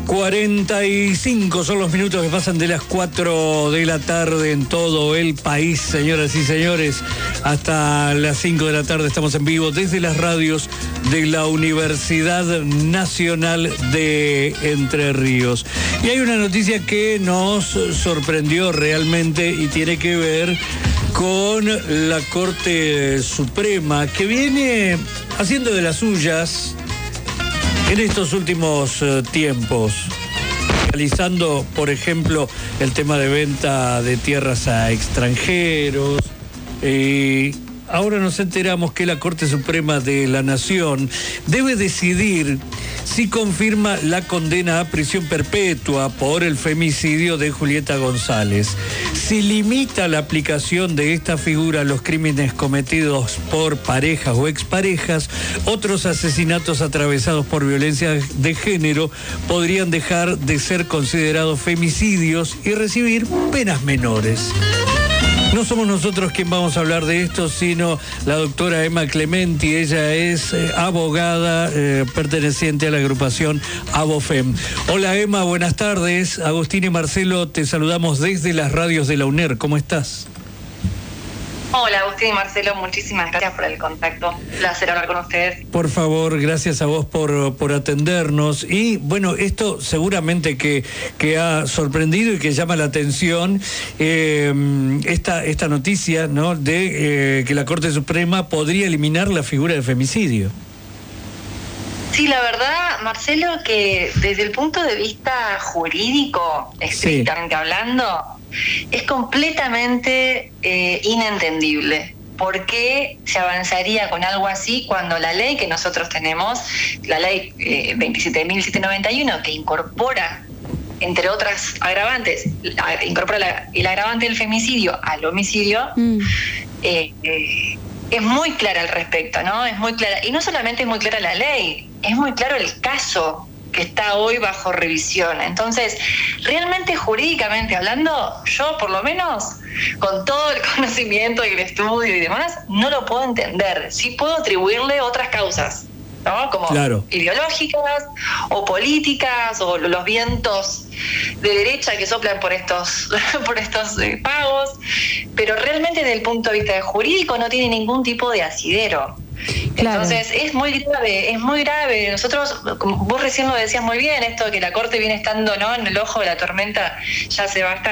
45 son los minutos que pasan de las 4 de la tarde en todo el país, señoras y señores. Hasta las 5 de la tarde estamos en vivo desde las radios de la Universidad Nacional de Entre Ríos. Y hay una noticia que nos sorprendió realmente y tiene que ver con la Corte Suprema, que viene haciendo de las suyas en estos últimos tiempos, realizando, por ejemplo, el tema de venta de tierras a extranjeros. Ahora nos enteramos que la Corte Suprema de la Nación debe decidir si confirma la condena a prisión perpetua por el femicidio de Julieta González, si limita la aplicación de esta figura a los crímenes cometidos por parejas o exparejas. Otros asesinatos atravesados por violencia de género podrían dejar de ser considerados femicidios y recibir penas menores. No somos nosotros quien vamos a hablar de esto, sino la doctora Emma Clementi. Ella es abogada perteneciente a la agrupación ABOFEM. Hola Emma, buenas tardes. Agustín y Marcelo, te saludamos desde las radios de la UNER. ¿Cómo estás? Hola Agustín y Marcelo, muchísimas gracias por el contacto. Un placer hablar con ustedes. Por favor, gracias a vos por atendernos. Y bueno, esto seguramente que ha sorprendido y que llama la atención esta noticia, ¿no?, de que la Corte Suprema podría eliminar la figura del femicidio. Sí, la verdad, Marcelo, que desde el punto de vista jurídico, estrictamente hablando, es completamente inentendible. ¿Por qué se avanzaría con algo así cuando la ley que nosotros tenemos, la ley 27.791, que incorpora, entre otras agravantes, incorpora el agravante del femicidio al homicidio, es muy clara al respecto, ¿no? Es muy clara. Y no solamente es muy clara la ley, es muy claro el caso que está hoy bajo revisión. Entonces, realmente jurídicamente hablando, yo por lo menos, con todo el conocimiento y el estudio y demás, no lo puedo entender. Sí puedo atribuirle otras causas, ¿no? Como ideológicas o políticas, o los vientos de derecha que soplan por estos pagos, pero realmente desde el punto de vista jurídico no tiene ningún tipo de asidero. Claro. Entonces es muy grave. Nosotros, como vos recién lo decías muy bien, esto de que la Corte viene estando, ¿no?, en el ojo de la tormenta ya hace bastante.